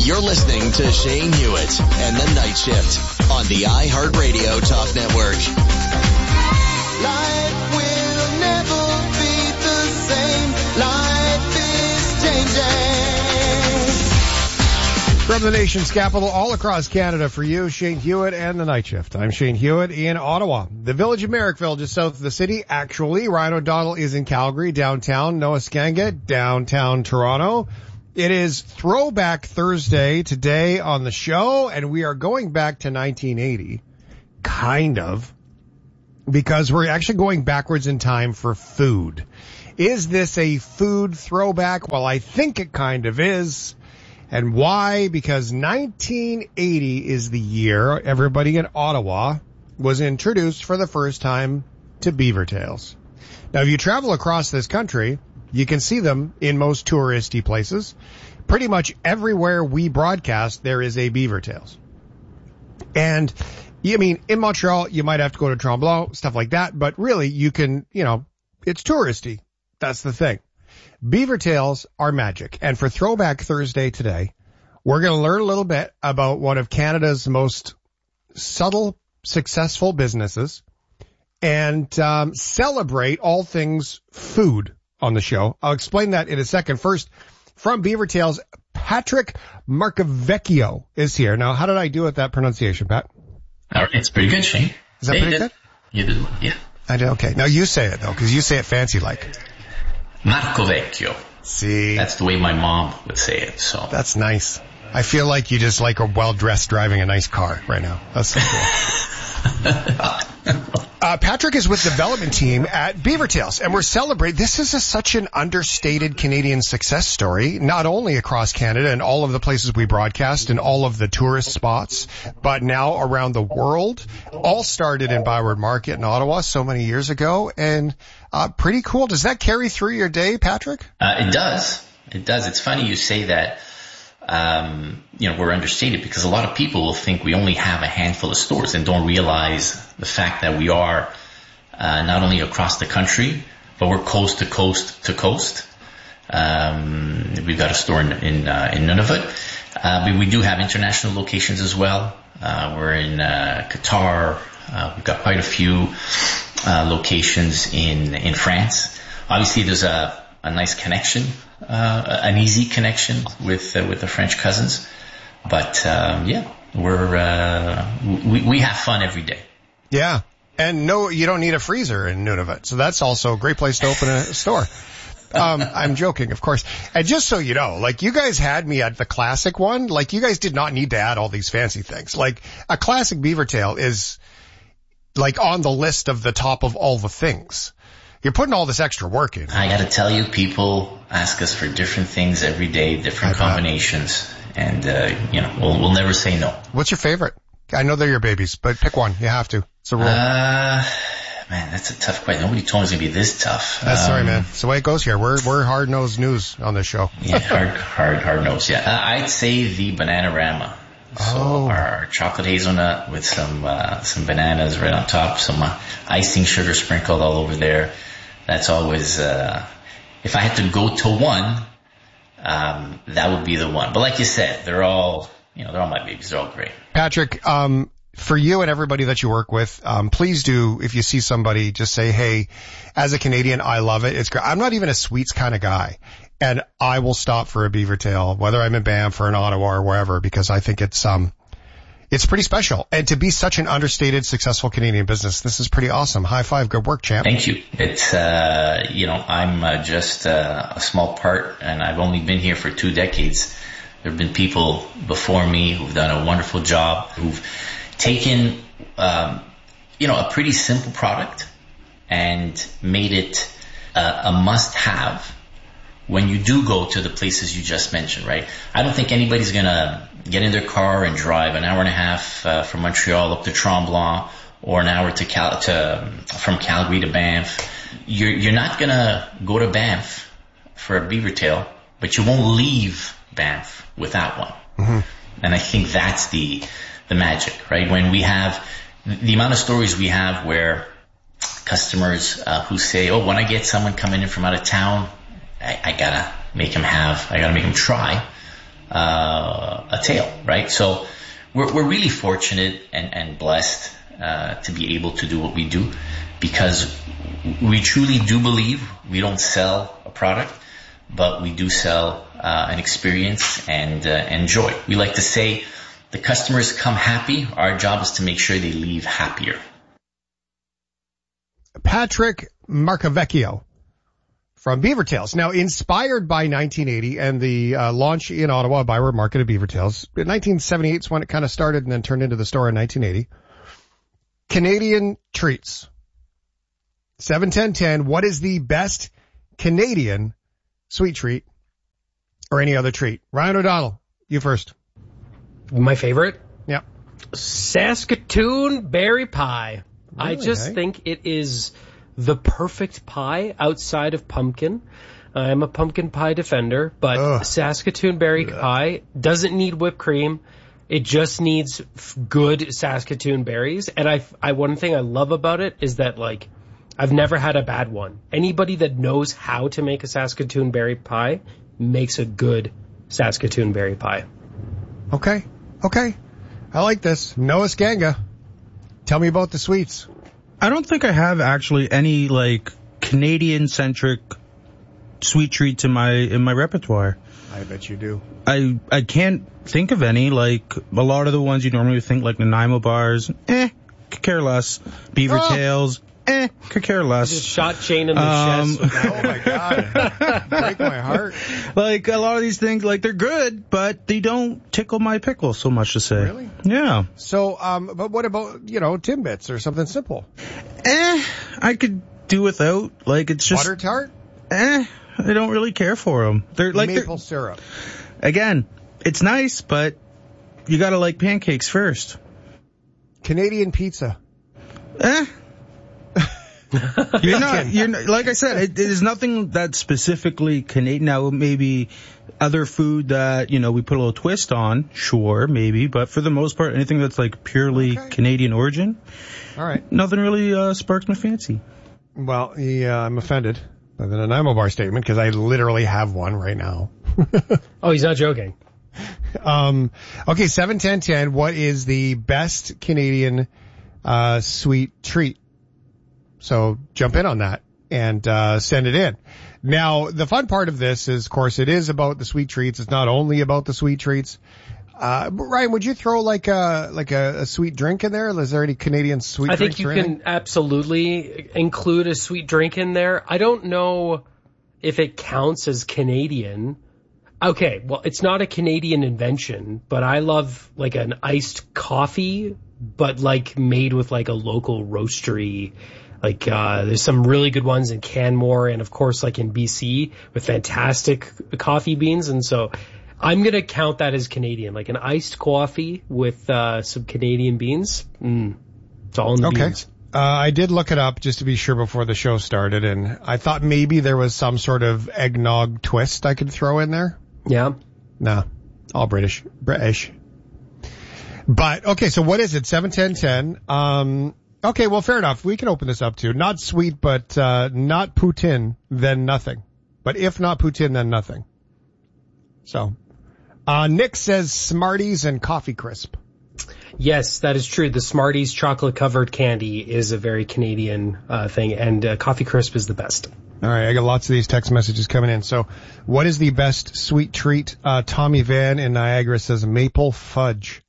You're listening to Shane Hewitt and the Night Shift on the iHeartRadio Talk Network. Life will never be the same. Life is changing. From the nation's capital, all across Canada for you, Shane Hewitt and the Night Shift. I'm Shane Hewitt in Ottawa, the village of Merrickville, just south of the city. Actually, Ryan O'Donnell is in Calgary, downtown. Noah Skanga, downtown Toronto. It is Throwback Thursday today on the show, and we are going back to 1980, kind of, because we're actually going backwards in time for food. Is this a food throwback? Well, I think it kind of is. And why? Because 1980 is the year everybody in Ottawa was introduced for the first time to beaver tails. Now, if you travel across this country, you can see them in most touristy places. Pretty much everywhere we broadcast, there is a beaver tails. And, I mean, in Montreal, you might have to go to Tremblant, stuff like that. But really, you can, it's touristy. That's the thing. Beaver tails are magic. And for Throwback Thursday today, we're going to learn a little bit about one of Canada's most subtle, successful businesses and celebrate all things food on the show. I'll explain that in a second. First, from Beaver Tails, Patrick Marcavecchio is here. Now, how did I do with that pronunciation, Pat? All right, it's pretty good, Shane. Is that pretty good? You did, yeah. I did, okay. Now, you say it, though, because you say it fancy-like. Marcavecchio. See? That's the way my mom would say it, so. That's nice. I feel like you just like a well-dressed driving a nice car right now. That's so cool. Patrick is with the development team at Beaver Tails, and we're celebrating. This is such an understated Canadian success story, not only across Canada and all of the places we broadcast and all of the tourist spots, but now around the world. All started in Byward Market in Ottawa so many years ago, and pretty cool. Does that carry through your day, Patrick? It does. It does. It's funny you say that. We're understated because a lot of people will think we only have a handful of stores and don't realize the fact that we are not only across the country, but we're coast to coast to coast. We've got a store in Nunavut. But we do have international locations as well. We're in Qatar. We've got quite a few locations in France. Obviously, there's a nice connection, an easy connection with the French cousins. But, we have fun every day. Yeah. And no, you don't need a freezer in Nunavut. So that's also a great place to open a store. I'm joking, of course. And just so you know, like you guys had me at the classic one. Like you guys did not need to add all these fancy things. Like a classic beaver tail is like on the list of the top of all the things. You're putting all this extra work in. I gotta tell you, people ask us for different things every day, different combinations, and we'll never say no. What's your favorite? I know they're your babies, but pick one. You have to. It's a rule. Man, that's a tough question. Nobody told me it's gonna be this tough. That's sorry, man. It's the way it goes here. We're hard-nosed news on this show. Yeah, hard nosed. Yeah, I'd say the Bananarama. So our chocolate hazelnut with some bananas right on top, some icing sugar sprinkled all over there. That's always, if I had to go to one, that would be the one. But like you said, they're all my babies. They're all great. Patrick, for you and everybody that you work with, please do, if you see somebody, just say, hey, as a Canadian, I love it. It's great. I'm not even a sweets kind of guy. And I will stop for a beaver tail, whether I'm in Banff or in Ottawa or wherever, because I think it's pretty special. And to be such an understated, successful Canadian business, this is pretty awesome. High five. Good work, champ. Thank you. It's, I'm just a small part, and I've only been here for 2 decades. There have been people before me who've done a wonderful job, who've taken, a pretty simple product and made it a must-have when you do go to the places you just mentioned, right? I don't think anybody's going to get in their car and drive an hour and a half from Montreal up to Tremblant, or an hour from Calgary to Banff. You're not going to go to Banff for a beaver tail, but you won't leave Banff without one. Mm-hmm. And I think that's the magic, right? When we have the amount of stories we have where customers who say, oh, when I get someone coming in from out of town, I gotta make them try a tail, right? So we're really fortunate and blessed to be able to do what we do, because we truly do believe we don't sell a product, but we do sell an experience and joy. We like to say the customers come happy. Our job is to make sure they leave happier. Patrick Marcavecchio from Beaver Tails. Now, inspired by 1980 and the launch in Ottawa by Word Market of Beaver Tails, 1978 is when it kind of started and then turned into the store in 1980. Canadian treats. 71010, what is the best Canadian sweet treat or any other treat? Ryan O'Donnell, you first. My favorite? Yep. Saskatoon berry pie. Really, I just think it is the perfect pie outside of pumpkin. I'm a pumpkin pie defender, but Saskatoon berry pie doesn't need whipped cream. It just needs good Saskatoon berries. And I one thing I love about it is that, like, I've never had a bad one. Anybody that knows how to make a Saskatoon berry pie makes a good Saskatoon berry pie. Okay. I like this. Noah Skanga, tell me about the sweets. I don't think I have actually any, like, Canadian-centric sweet treats in my repertoire. I bet you do. I can't think of any. Like, a lot of the ones you normally think, like Nanaimo bars, could care less. Beaver Tails, could care less. Just shot Shane in the chest. Oh my God. Break my heart. Like, a lot of these things, like, they're good, but they don't tickle my pickle, so much to say. Really? Yeah. So, but what about, Timbits or something simple? I could do without. Like, it's just... Butter tart? I don't really care for them. They're like maple syrup. Again, it's nice, but you gotta like pancakes first. Canadian pizza. You're not, like I said, it is nothing that's specifically Canadian. Now, maybe other food that, we put a little twist on, sure, maybe, but for the most part, anything that's like purely Canadian origin, all right, nothing really sparks my fancy. Well, I'm offended by the Nanaimo bar statement because I literally have one right now. Oh, he's not joking. Okay, 71010, what is the best Canadian sweet treat? So jump in on that and send it in. Now, the fun part of this is, of course, it is about the sweet treats. It's not only about the sweet treats. Ryan, would you throw like a sweet drink in there? Is there any Canadian sweet drinks? I think you can absolutely include a sweet drink in there. I don't know if it counts as Canadian. Okay, well, it's not a Canadian invention, but I love like an iced coffee, but like made with like a local roastery. Like, there's some really good ones in Canmore and, of course, like in BC with fantastic coffee beans. And so I'm going to count that as Canadian, like an iced coffee with some Canadian beans. It's all in the beans. I did look it up just to be sure before the show started, and I thought maybe there was some sort of eggnog twist I could throw in there. Yeah. No, all British. But, okay, so what is it? 71010. Okay, well, fair enough. We can open this up too. Not sweet, but not poutine, then nothing. But if not poutine, then nothing. So, Nick says Smarties and Coffee Crisp. Yes, that is true. The Smarties chocolate-covered candy is a very Canadian thing, and Coffee Crisp is the best. All right, I got lots of these text messages coming in. So, what is the best sweet treat? Tommy Van in Niagara says maple fudge.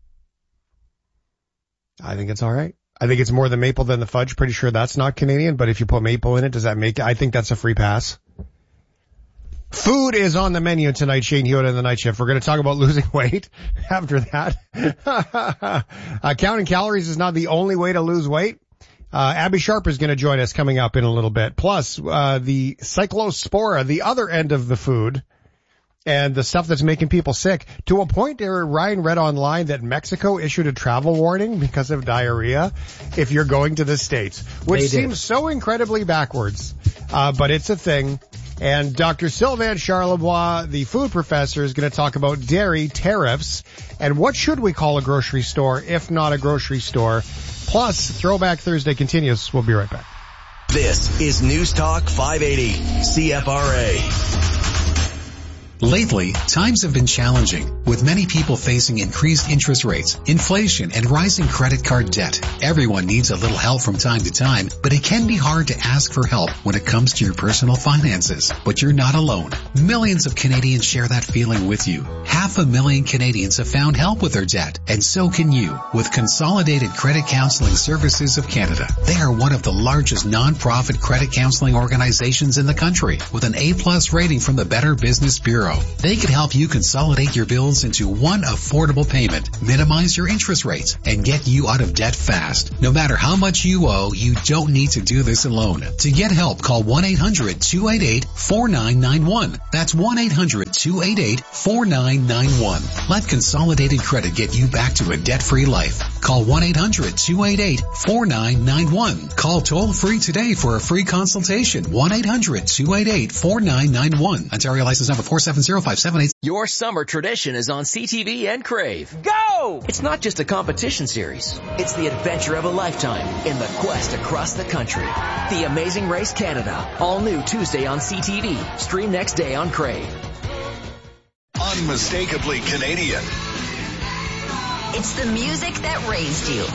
I think it's all right. I think it's more the maple than the fudge. Pretty sure that's not Canadian, but if you put maple in it, does that make it? I think that's a free pass. Food is on the menu tonight, Shane Hewitt and the Night Shift. We're going to talk about losing weight after that. Counting calories is not the only way to lose weight. Abby Sharp is going to join us coming up in a little bit. Plus, the cyclospora, the other end of the food, and the stuff that's making people sick, to a point where Ryan read online that Mexico issued a travel warning because of diarrhea if you're going to the States, which seems so incredibly backwards. But it's a thing. And Dr. Sylvain Charlebois, the food professor, is going to talk about dairy tariffs and what should we call a grocery store if not a grocery store. Plus, Throwback Thursday continues. We'll be right back. This is News Talk 580, CFRA. Lately, times have been challenging, with many people facing increased interest rates, inflation, and rising credit card debt. Everyone needs a little help from time to time, but it can be hard to ask for help when it comes to your personal finances. But you're not alone. Millions of Canadians share that feeling with you. 500,000 Canadians have found help with their debt, and so can you with Consolidated Credit Counseling Services of Canada. They are one of the largest non-profit credit counseling organizations in the country with an A+ rating from the Better Business Bureau. They can help you consolidate your bills into one affordable payment, minimize your interest rates, and get you out of debt fast. No matter how much you owe, you don't need to do this alone. To get help, call 1-800-288-4991. That's 1-800-288-4991. Let Consolidated Credit get you back to a debt-free life. Call 1-800-288-4991. Call toll-free today for a free consultation. 1-800-288-4991. Ontario license number 470578. Your summer tradition is on CTV and Crave. Go! It's not just a competition series. It's the adventure of a lifetime in the quest across the country. The Amazing Race Canada. All new Tuesday on CTV. Stream next day on Crave. Unmistakably Canadian. It's the music that raised you.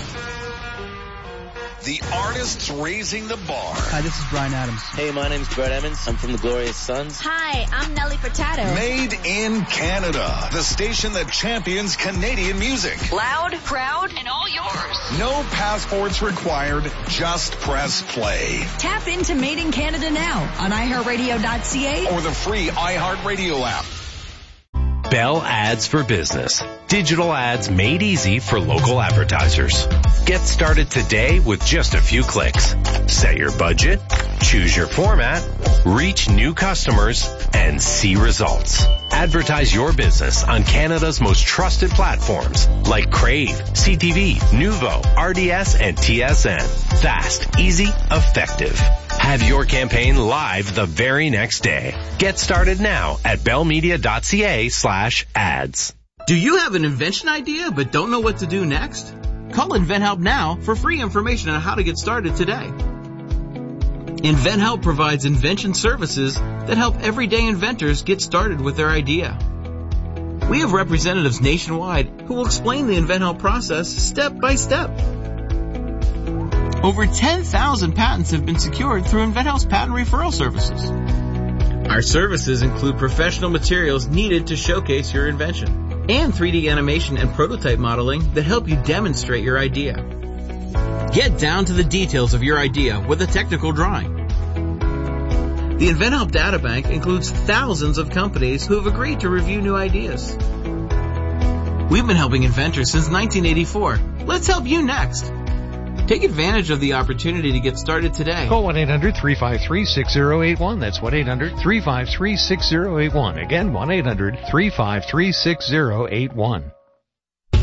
The artists raising the bar. Hi, this is Bryan Adams. Hey, my name's Brett Emmons. I'm from the Glorious Sons. Hi, I'm Nelly Furtado. Made in Canada. The station that champions Canadian music. Loud, proud, and all yours. No passports required. Just press play. Tap into Made in Canada now on iHeartRadio.ca or the free iHeartRadio app. Bell Ads for Business. Digital ads made easy for local advertisers. Get started today with just a few clicks. Set your budget, choose your format, reach new customers, and see results. Advertise your business on Canada's most trusted platforms like Crave, CTV, Nuvo, RDS, and TSN. Fast, easy, effective. Have your campaign live the very next day. Get started now at bellmedia.ca/ads. Do you have an invention idea but don't know what to do next? Call InventHelp now for free information on how to get started today. InventHelp provides invention services that help everyday inventors get started with their idea. We have representatives nationwide who will explain the InventHelp process step by step. Over 10,000 patents have been secured through InventHelp's patent referral services. Our services include professional materials needed to showcase your invention and 3D animation and prototype modeling that help you demonstrate your idea. Get down to the details of your idea with a technical drawing. The InventHelp Databank includes thousands of companies who have agreed to review new ideas. We've been helping inventors since 1984. Let's help you next. Take advantage of the opportunity to get started today. Call 1-800-353-6081. That's 1-800-353-6081. Again, 1-800-353-6081.